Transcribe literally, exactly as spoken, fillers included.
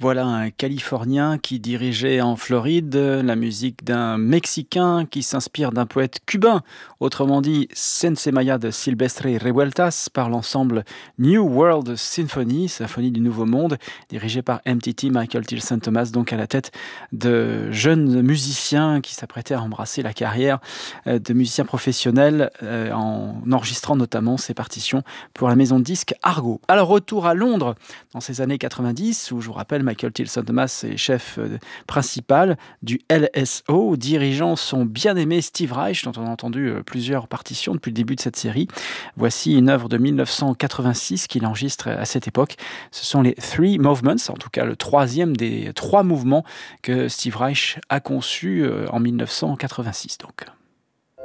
Voilà un Californien qui dirigeait en Floride la musique d'un Mexicain qui s'inspire d'un poète cubain, autrement dit Sensemaya de Silvestre Revueltas par l'ensemble New World Symphony, symphonie du Nouveau Monde, dirigée par M T T, Michael Tilson Thomas, donc à la tête de jeunes musiciens qui s'apprêtaient à embrasser la carrière euh, de musiciens professionnels euh, en enregistrant notamment ses partitions pour la maison de disques Argo. Alors retour à Londres dans ces années quatre-vingt-dix où je vous rappelle Michael Tilson Thomas est chef euh, principal du L S O, dirigeant son bien-aimé Steve Reich, dont on a entendu euh, plusieurs partitions depuis le début de cette série. Voici une œuvre de mille neuf cent quatre-vingt-six qu'il enregistre à cette époque. Ce sont les Three Movements, en tout cas le troisième des trois mouvements que Steve Reich a conçu euh, en mille neuf cent quatre-vingt-six. Donc.